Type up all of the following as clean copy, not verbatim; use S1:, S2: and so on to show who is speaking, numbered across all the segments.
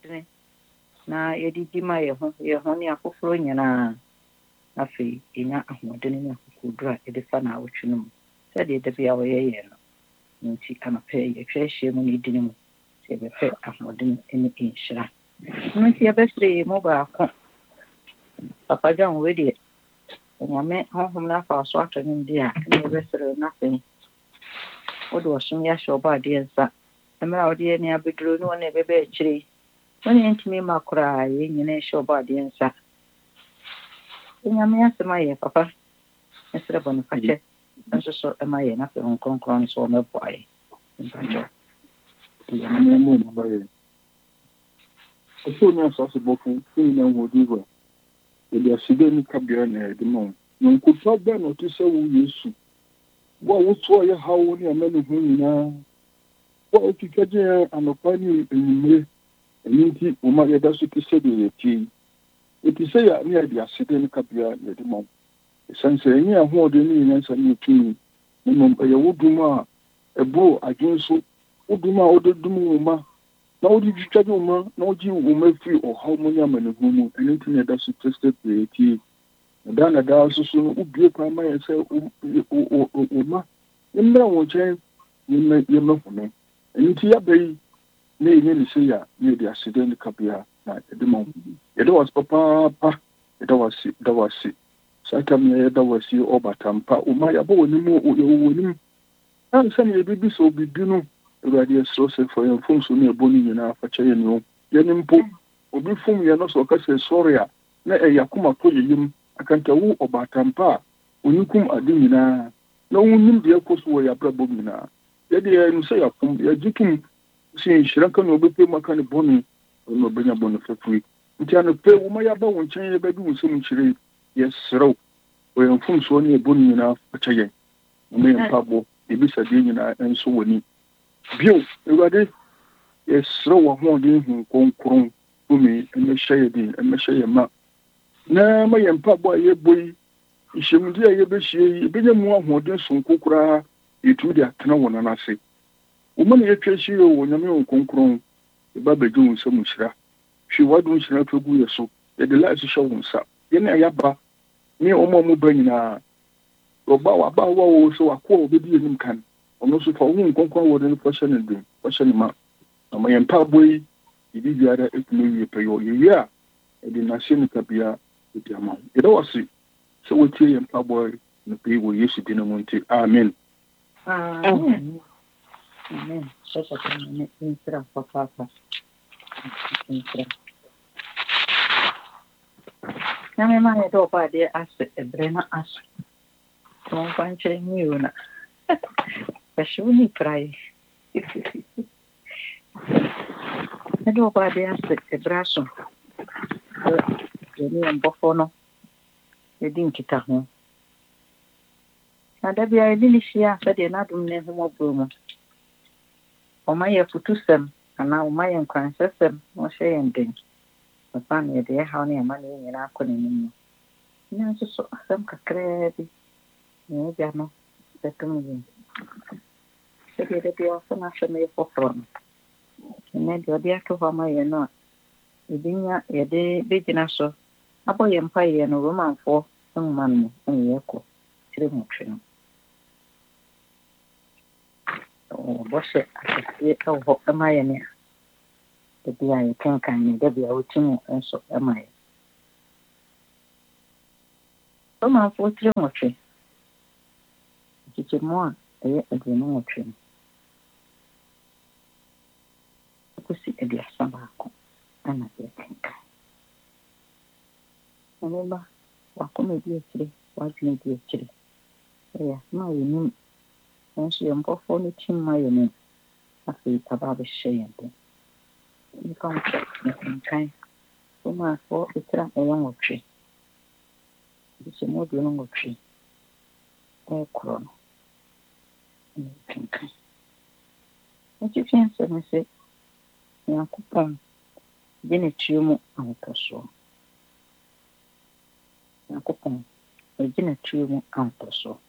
S1: ahoɔden na yɛdidi ma yɛho ne afoforo nyinaa afei yɛnya ahoɔden ne akokoduro a yɛde fa na awotwe no mu sɛdeɛ da bia wɔyɛ no nti anapɛ yɛtwa ahyia mu ne di mu sɛ yɛbɛpɛ ahoɔden ne nhyira no nti yɛbɛsrɛ mu baako Papa John wedi nyame honhom na fa so atɔ ne ndi a ne yɛbɛsrɛ na afei wode ɔsom yɛ ahyɛ ɔbɔ adeɛ nsa mmerɛ a wode yɛ ne abɛduro ne wɔn ɛbɛbɛ akyire wɔne yɛntumi ma koraa yɛn nyinaa hyɛ ɔbɔ adeɛ nsa nyame asɛm ayɛ papa ɛsrɛ bɔ no fakyɛ nso so ɛma yɛ na afei ho nkronkron so wɔmɛboa yɛ mpakyɛ
S2: Oso ni asase bofu na ngodiwa. Ele aside ni kabia na edimo. Nkuto ba no to se wo Yesu. Wo wo so ye hawo ni amanu hu nyina. Wo okikaje anopa ni enyimre. Eninti wo ma ye da so ki se de yeti. Eti se ya ni ade aside ni kabia na edimo. Sanse ni ahode ni nyina sa ni tumi. Mo ye woduma ebo adwonso woduma ododumu ma na wodi twitwade uma na wodi uma free ohaw mo nyama ne gumu anything that is tested create na da so so ubie kwa ma yese uma nimra wo chen yema hune enti ya bai na yenye ni se ya ne di accident kabia na edemo yedo was papa yedo was sakam yedo was obatampa uma ya bo wonimu wonim na se ne bibi so bibi no Everybody is so safe for your phone, so near Bonnie and Alpha Chayan. Yanimpo, or be from Yanos or Cassia Soria, na a Yakuma Toyim, I can tell you about Tampa, when you come a dinner. No one knew the coast where you are Brabomina. Yet the end say up from the Jikim, saying Shrankan will be paid my kind of bonnie, or no bring a bonnet for free. Which I know pay Umayaba when change the bedroom some chili. Yes, sir. Where I'm from so near Bonnie and Alpha Chayan. Me and Pablo, the Bissadina and so on. Bio, everybody is slow on him, Kron, Umi, and the shady, and the shayama. Na my papa, ye boy, Ishamudia, ye beshi, be more modern son cocra, it would have no one and I say. Woman, ye trace you when I'm on Concron, the Baba doing so much. She was doing she not to go so, that the lights show on sap. Then I yaba, me or more bringing a Robawa, so a call the dear him can. Ono so fa wo nkonkwa wo de question ndum question ma na ma yempa boy idi biara ekunu wie pe yo ye a e de na shenu kabia e de ama e da wasi so wo tie yempa boy no pe wo Yesu di no munti amen
S1: amen so so ne intra papa intra na me ma ne do pa de as e brena as so panche ni una Pashuni cry. I do about the aspect the brasso. The name Bofono. The dinkita home. And there be a delicia said the Nadum name of Brumo. O my futusem, and now my unconscious was saying things. The family, dear, how near money in our couldn't. No, just some cacrebi. No, Jano, the comedian. Jadi dia sana sama foforɔ no de ɔde ato hɔ ma yɛ no a ebinya yɛde bɛgyina so abɔ yɛ mpa yɛ no romanfoɔ nwoma no mu yɛkɔ kyerɛ mu twe no bɔhyɛ akɛseɛ ɛwɔ hɔ ɛma yɛ ne a ebi a yɛkenkan ne da bi a wɔti mu nso ɛma yɛ romanfoɔ kyerɛ mu twe kyekyɛ mu a ɛyɛ aduonu mu twe no kusi aduasa baako ana yɛkenkan ɛneba wakɔma bi akyire wadwene bi akyire ɛyɛ asɛm a yɛnim nso yɛ mpɔfoɔ no tim ma yɛ no afei aba abɛhyɛ yɛn den nipa nkyɛ yɛkenkan romanfoɔ ɛtira ɛyɛ nwɔtwe kyekyɛ mu aduonu nwɔtwe ɛyɛ korɔ no yɛkenkan ɛkyekye nsɛm no sɛ Nyankopɔn gye ne tuo mu ahotosoɔ. Nyankopɔn gye ne tuo mu ahotosoɔ.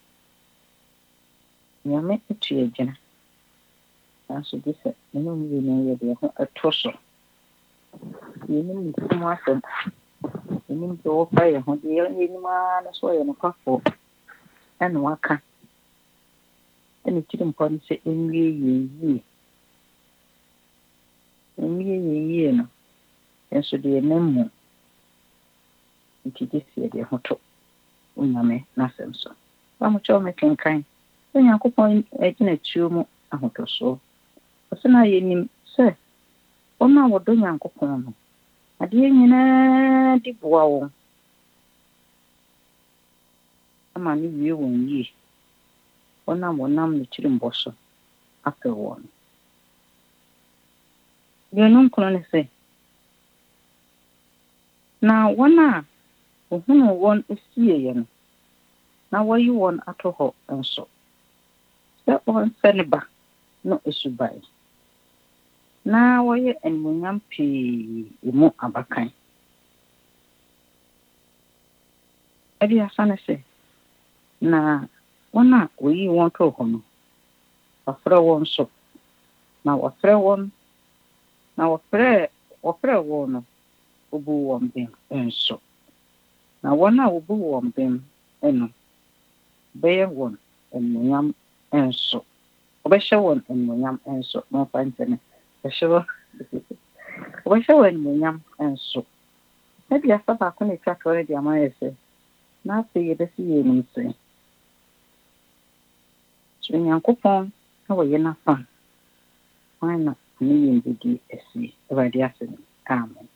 S1: Nyame etu agyina. Nanso gye sɛ ɛno mu yɛ no yɛ de ho ɛto so. yenim kum asɛm yenim sɛ wɔfa yɛ ho de yenim a no so yɛ no kwafo ɛna waka ɛna tiri mpa no sɛ enwie yie no nso de nam mu nti desi de ho to onyame n'asɛm so ba mo kyɛw me kenkan Onyankopɔn gyina tuo mu ahotoso ɔsena yenim sɛ wɔn a wɔdɔ Nyankopɔn no adeɛ nyinaa di boa wɔn ama ne wie wɔn yie wɔn a wɔnam ne tirimbɔ so apɛ wɔn deɛ nkono ne sɛ na wɔn a ohunu wɔn esieɛ no na wɔyi wɔn ato hɔ nso sɛ wɔnsɛ ne ba no esubae na wɔyɛ animuonyam pii mu abakan ɛde asa ne sɛ na wɔn a wɔyi wɔn to hɔ no wɔfrɛ wɔn so na wɔfrɛ wɔn no obu wɔn bem nso na wɔn a obu wɔn bem no bɛyɛ wɔn animuonyam nso wɔbɛhyɛ wɔn animuonyam nso na ɔfa ntɛnɛ wɔbɛhyɛ wɔn animuonyam nso ɛde asa baako na etwa tɔre de ama yɛ sɛ na afei yɛbɛsi yɛ anim sɛ Onyankopɔn na wɔyɛ n'afa wɔn na ne yɛ ndidi asi Awurade ase no amen.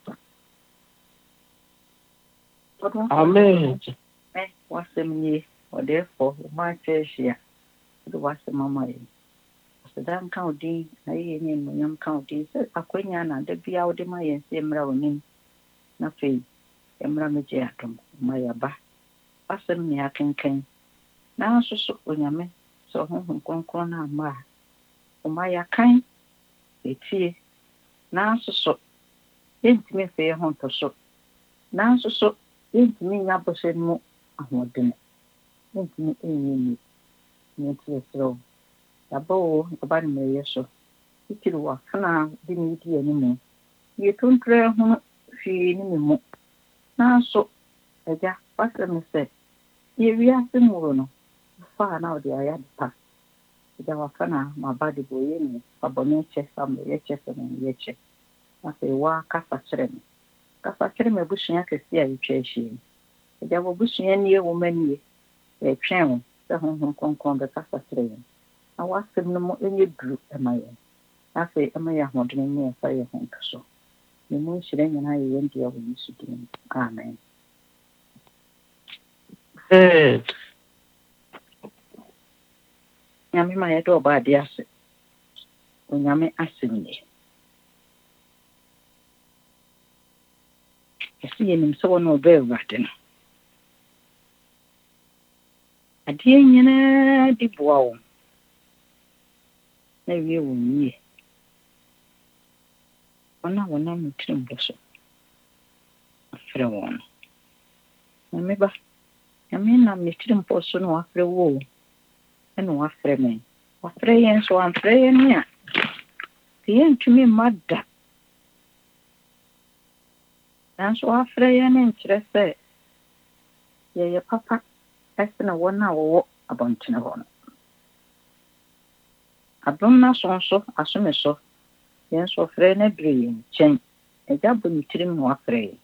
S2: Amen.
S1: Wasɛm nie ɔdeɛfo ɔmo akyɛ ahyia de wasɛm ama yɛ aseda nka wo din na yɛyɛ ne animuonyam ka wo din sɛ akwanya na da bia wode ma yɛn sɛ mmra w'anim na afei mmra megye adom ma yɛba wasɛm ne akenkan nanso so onyame sɛ ɔhohom kronkron no ama a ɔma yɛakan ɛtie nanso so yɛntumi mfa yɛ ho nto so nanso so yɛntumi nya bɔhyɛ no mu ahoɔden yɛntumi ɛnyɛ ni nti yɛserɛ yɛaba wo yɛba no mmerɛyɛ so titiri wɔ afena de ne di anim yɛtontorɛ ho hwee ne me mu nanso agya wasɛm ne sɛ yɛwiase mmoro no faa na ɔde ayɛ ade pa agya wafena maba de bɔ yɛ ne abɔne kyɛ sa mmerɛyɛ kyɛ sɛ mmerɛyɛ kyɛ afei wɔakasa kyerɛ me kasa kyerɛ me abusua kɛse a yɛtwa ahyia mu agya wɔabusua nie wɔ manie yɛtwɛn wo sɛ honhom kronkron bɛkasa kyerɛ yɛn na wasɛm no mu ɛnyɛ duru ɛma yɛn afei ɛma yɛ ahoɔden ne yɛfa yɛ ho nto so ne mu nhyira nyinaa yɛ yɛn deɛ wɔ Yesu din amen. Nyame ma yɛde ɔba ade ase onyame asɛm nie ɛsɛ yɛnim sɛ wɔne ɔbɛ Awurade no adeɛ nyinaa di boa wɔn na wie wɔn yie wɔn a wɔnam ne tirimbɔ so afrɛ wɔn no nyame ba nyame nam ne tirimbɔ so na wafrɛ wo ɛna wafrɛ me wafrɛ yɛn so wamfrɛ yɛn a sɛ yɛntumi mma da nanso wafrɛ yɛn ne nkyerɛ sɛ yɛyɛ papa ɛsena wɔn a wɔwɔ abɔntene hɔ no adom no so nso asome so yɛn nso ɔfrɛ no abere yɛn nkyɛn agya bɔ ne tirim na wafrɛ yɛn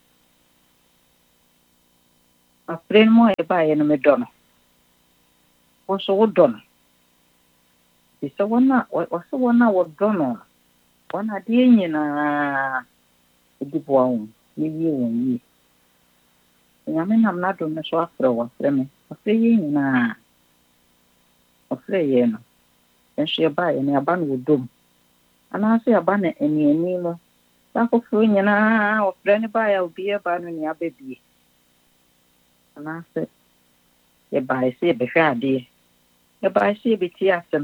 S1: wafrɛ no mu a yɛbaeɛ no medɔ no wo nso wodɔ no ɛfiri sɛ wɔn a wɔdɔ no wɔn adeɛ nyinaa ɛdi boa wɔn ne wie wɔn yie nyame nam n'adom no so wafrɛ me wafrɛ yɛn nyinaa wafrɛ yɛn no nso yɛbaeɛ no yɛaba no wɔ dom anaasɛ yɛaba no aniani mu sɛ afoforɔ nyinaa wɔfrɛ no baeɛ a obiara ba no ne aba bie anaasɛ yɛbaeɛ sɛ yɛbɛhwɛ adeɛ yɛbaeɛ sɛ yɛbɛtie asɛm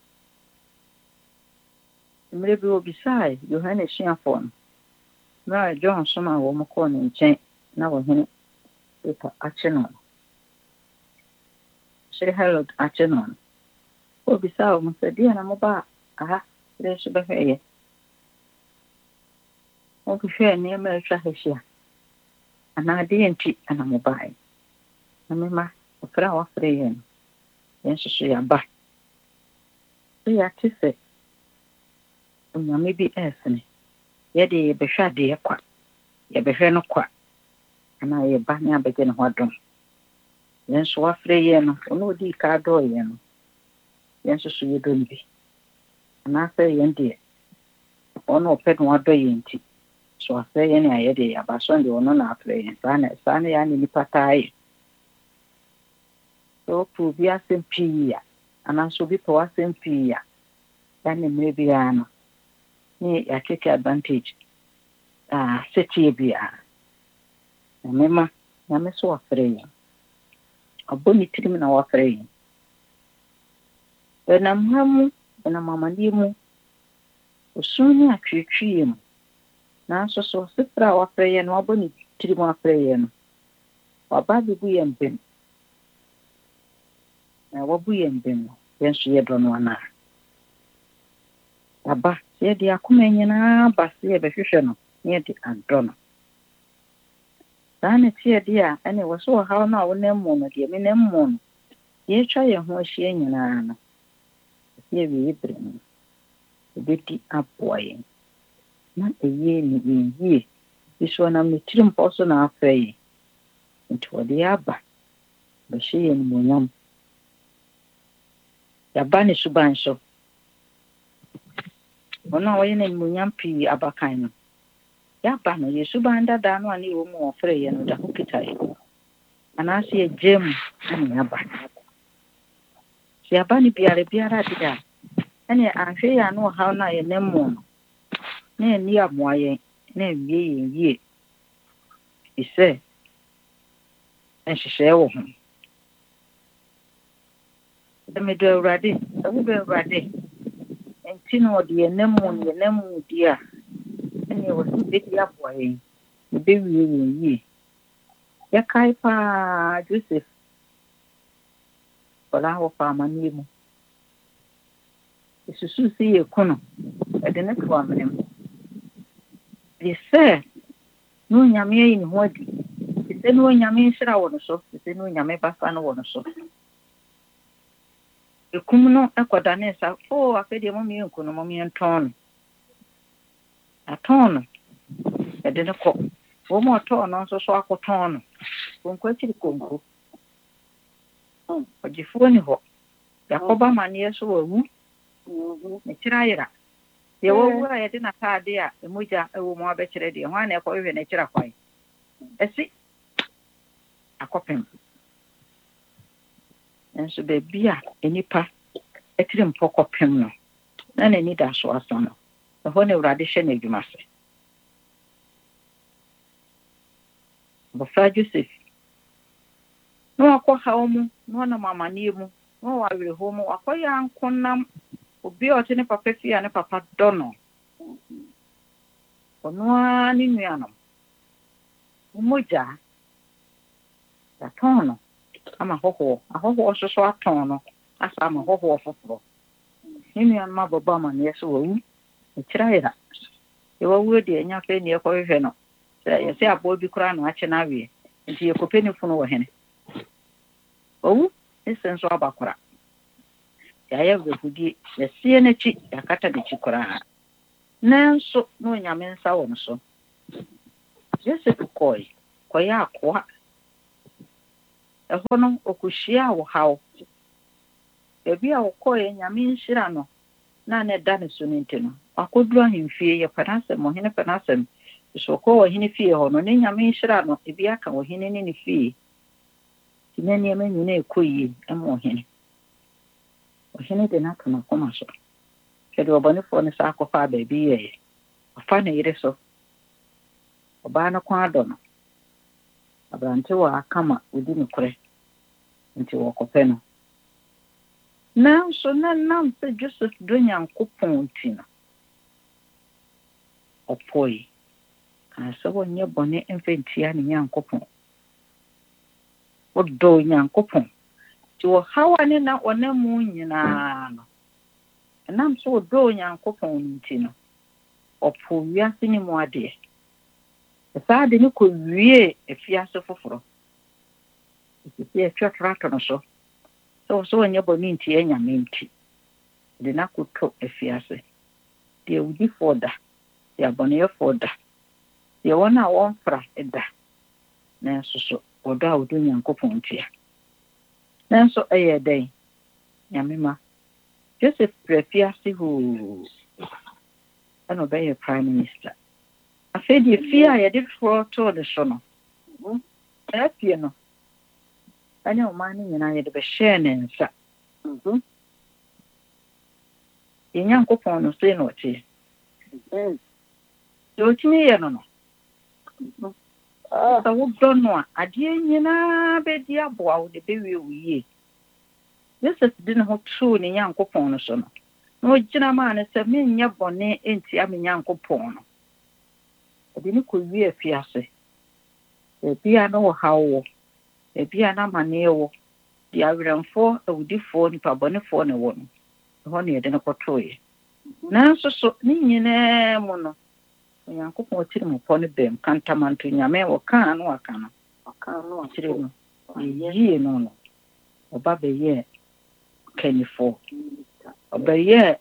S1: mmerɛ bi wɔbisae Yohane asuafoɔ no mmerɛ a John so ma wɔn kɔɔ ne nkyɛn na wɔhene Peter akye no hyere Herod akye no wɔbisae wɔn sɛ deɛ na moba aha sɛ so bɛhwɛ yɛ wohwɛ nneɛma a atwa ahyia anaa deɛ nti ana mobaeɛ na mema ɔfrɛ a wafrɛ yɛn no yɛn nso so yɛaba sɛ yɛate sɛ onyame bi ɛsene yɛde yɛbɛhwɛ adeɛ kwa yɛbɛhwɛ no kwa anaa yɛba ne abɛgye ne ho adom yɛn nso wafrɛ yɛn no ɔno ɔdii ka adɔɔ yɛn no yɛn nso so yɛdɔ no bi anaasɛ yɛn deɛ ɔno ɔpɛ no wadɔ yɛn nti so afrɛ yɛn a yɛde yɛaba so deɛ ɔno na afrɛ yɛn saa ne yɛa ne nipa taa yɛ sɛ ɔpɛ obi asɛm pii a anaasɛ obi pɛ w'asɛm pii a yɛne mmerɛ biara no ne yɛatake advantage sɛteɛ biara na mema nyame so wafrɛ yɛn ɔbɔ ne tirim na wafrɛ yɛn ɛnam ha mu ɛnam amanneɛ mu osun ne atwetwee mu nanso so sefra a wafrɛ yɛn no wabɔ ne tirim wafrɛ yɛn no waba bɛbu yɛn bɛm na wabu yɛn bɛm no yɛn so yɛdɔ no anaa aba sɛ yɛde akoma nyinaa ba sɛ yɛbɛhwehwɛ no na yɛde adɔ no saa ne teɛ deɛ a ɛne wɔ so ɔhaw no a wonam mu no deɛ menam mu no yɛtwa yɛn ho ahyia nyinaa no sɛ yɛwie berɛ no ɛbɛdi aboa yɛn na ɛyie ne yɛyie bi so ɔnam ne tirim pɔ so na afrɛ yɛn nti wɔde yɛaba bɛhyɛ yɛn nimonyam yɛaba ne suban so ɔno a wɔyɛ no nimonyam pii abakan no yɛaba no yɛ suban dadaa no a ne yɛwɔ mu wɔfrɛ yɛn no da ho kita yɛ anaasɛ yɛgya mu ane yɛaba sɛ yɛaba no biara deɛ a ɛne ahwɛ yɛ ano ɔhaw no a yɛnam mu no na yɛnni amoa yɛn na awie yɛn yie ɛsɛ nhyehyɛe wɔ ho sɛ medɔ Awurade sɛ wodɔ Awurade nti na ɔde yɛnam mu di a ɛne ɛwɔ sɛ bɛdi aboa yɛn yɛbɛwie yɛn yie yɛkae paa Joseph ɔla wɔ pa amanneɛ mu ɛsusuu sɛ yɛku no ɛde ne to amena mu de sɛ na onyame ayi ne ho adi de sɛ na onyame nhyira wɔ no so de sɛ na onyame basa no wɔ no so ɛkum no ɛkɔda ne nsa afɛdeɛ mɔmeyɛnku no mɔmeyɛntɔn no atɔn no ɛde ne kɔ wɔn a ɔtɔn no nso so akɔtɔn no konko akyiri konko ɔgyefoɔ ni hɔ yɛakɔba amanneɛ so wawu ne kyerɛ ayera deɛ wawu a yɛde n'ataade a mogya wɔ mu abɛkyerɛ deɛ ho a na ɛkɔhwehwɛ ne kyerɛ kwae ɛsi akɔpem nso baabi a nnipa atiri mpɔ kɔpem no na n'ani da so asa no ɛhɔ na Awurade hyɛ n'adwuma ase bɔfra Joseph na wakɔ haw mu na ɔnam amanneɛ mu na ɔwɔ awerɛhoɔ mu wakɔyɛ ankonam obi a ɔte ne papa fie a ne papa dɔ no ɔno ara ne nuanom mogya yɛatɔn no ama ahɔhoɔ so so atɔn no asa ama hɔhoɔ foforɔ ne nuanom abɔbɔ amanneɛ so wawu ɛkyerɛ ayera yɛwawu deɛ ɛnya afei ne yɛkɔhwehwɛ no sɛ yɛsɛ aboa bi koraa na akye no awie nti yɛkɔpɛ ne funu wɔ hene wawu ne sɛ nso aba kora yɛayɛ wurɛhodie yɛseɛ n'akyi yɛakata n'akyi koraa nanso na onyame nsa wɔ no so Joseph kɔyɛ akoa ɛhɔ no ɔkɔhyia wɔ haw baabi a wɔkɔɛ nyame nhyira no na ne da ne so no nti no wakɔduru ahemfie yɛpɛ n'asɛm ɔhene pɛ n'asɛm so ɔkɔ ɔhene fie hɔ no ne nyame nhyira no ebi aka ɔhene ne ne fie nti na nneɛma nyinaa ɛkɔ yie ma ɔhene de n'ato n'akoma so hwɛ deɛ ɔbɔnefoɔ no saa akɔfa baabi yɛɛ ɔfa ne yere so ɔbaa no kwan adɔ no aberante wɔ akama ɔdi nokorɛ nti wɔkɔpɛ no nanso na nam sɛ Joseph dɔ Nyankopɔn nti no ɔpɔe kaa sɛ wɔnyɛ bɔne mfa ntia ne Nyankopɔn ɔdɔ Nyankopɔn nti wɔhaw a ne na ɔnam mu nyinaa no ɛnam sɛ ɔdɔ Nyankopɔn nti no ɔpɔ wiase ne mu adeɛ saa de ne ko wie afiase foforo sisi atwa no so so onye boni nti enyame nti de na koto afiase de udi foda de abone foda de wona won fra eda na so odo a odo Nyankopɔn tia na so eye den nyame ma Joseph prefiase ho ano be prime minister afedi fia ye de to de so no afie no anya o man nyina ye de be share ne nsa ye Nyankopɔn no se no ti yo timi ye no so wo dono a ade nyina be di aboa wo de be wie Joseph di ne ho true ne Nyankopɔn no so no no gina ma ne se me nya bone enti am Nyankopɔn no ade ne ko wie afiase bia no hawo bia na mane wo di awrenfo awudifo nipa bonefo ne wo no ho ne de ne kotoye na so ni nyina mu no Nyankopɔn tiri mu pɔ ne bem kantamanto nyame wo kan no aka no tiri mu yie no oba be ye kanifo oba ye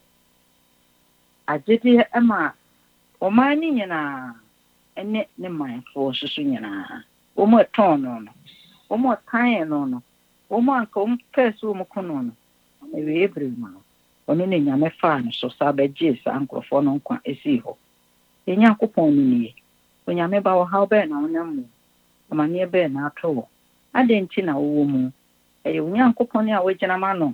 S1: agede ama o mani nyina ene ne manfo susu nyina o mo ton no o mo kan no o mo anka o peso mo kono no e ebre ma ono ne nyame fa no so sabeje sa ankrofo no nkwa esi ho Nyankopɔn ni onyame ba wo haw be na onam amane be na ato adenti na wo mu e Nyankopɔn a wagina ma no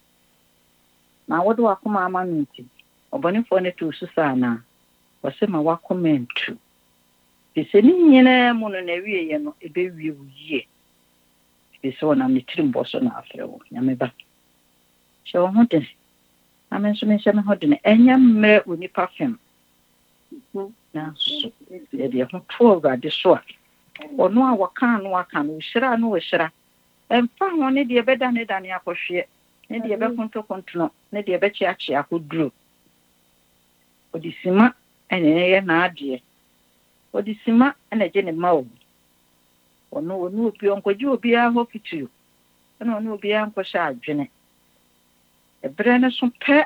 S1: na wodo akoma ama no nti obonefo ne to susa na wose ma wakomentu bise ni nyina mu no na wie ye no ebe wie wuye bise wona me tirimbo so na afrewo nyame ba hye wo hoden amenso me hye me hoden enya mmre onipa fem na so ye de ho to gade so a ono a waka no hira no hira emfa ho ne de beda ne dane akohwe ne de be kontono ne de be chiachi akoduro odisima ene ye na ade odisima ene je ne mawo ono obi onkoji obi a ho fitu ena ono obi a nkosha adwene ebre ne so pe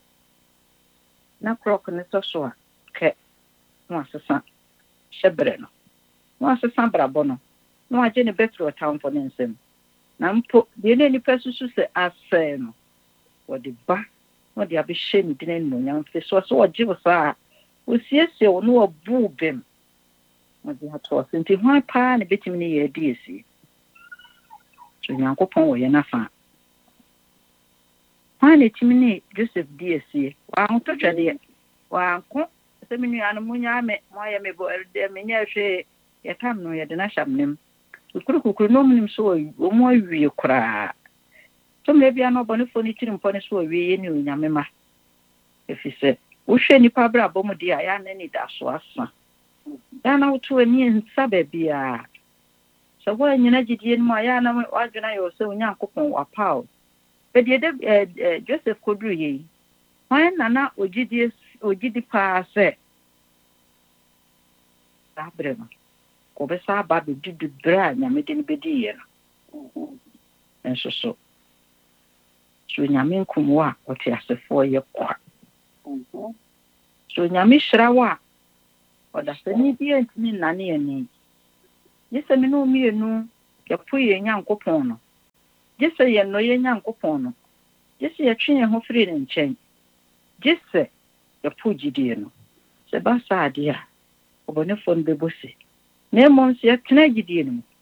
S1: na krok ne so a ke no asesa shebre no asesa brabo no aje ne betro town for nsem na mpo de ne ni pesusu se ase no wodi ba wodi abehye ni de ne nyam fe so ojibo sa osiesie wo no obu bem wodi hato senti ho pa ne betimi ne ye di esi so Nyankopɔn wo ye na fa ha ne timi ne Joseph di esi wa ho to twede wa ko se minu anu munya me mo ye me bo elde me nya hwe ye tam no ye de na hyamnem kukuru no munim so wo mo awie kura to me bia no bonefo ni tirimpo ne so awie ye ni onyame ma efise wo hwe nipa bra bom di a ya na ni da so asa ya na wo to ani nsa ba bia so wo nyina gidie ni mo ya na wadwena yo se Nyankopɔn wa paul be de Joseph kodru ye wan na ogidi pa se abrema ko be sa ba be dudu bra nyame de ne bedi ye no enso so nyame nkumwa ote asefo ye kwa so nyame hirawa oda sani bia ntini nane ani yese me no mienu ya puye Nyankopɔn no yese ye no ye Nyankopɔn no yese ye twe ho firi ne nkyɛn yese ya pugidie no se ba sa ade a obonefo no bebosi na monse ya tena gidie no